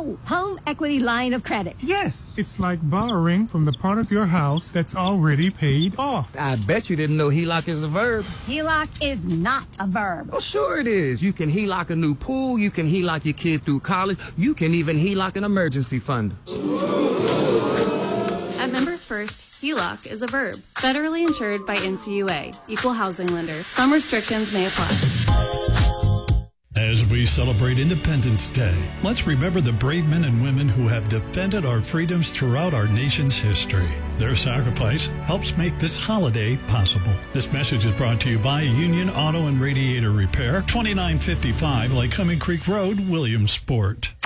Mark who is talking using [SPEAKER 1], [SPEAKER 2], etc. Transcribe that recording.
[SPEAKER 1] Oh, home equity line of credit.
[SPEAKER 2] Yes, it's like borrowing from the part of your house that's already paid off.
[SPEAKER 3] I bet you didn't know HELOC is a verb.
[SPEAKER 1] HELOC is not a verb.
[SPEAKER 3] Oh, sure it is. You can HELOC a new pool. You can HELOC your kid through college. You can even HELOC an emergency fund.
[SPEAKER 4] At Members First, HELOC is a verb. Federally insured by NCUA, Equal Housing Lender. Some restrictions may apply.
[SPEAKER 5] As we celebrate Independence Day, let's remember the brave men and women who have defended our freedoms throughout our nation's history. Their sacrifice helps make this holiday possible. This message is brought to you by Union Auto and Radiator Repair, 2955 Lycoming Creek Road, Williamsport.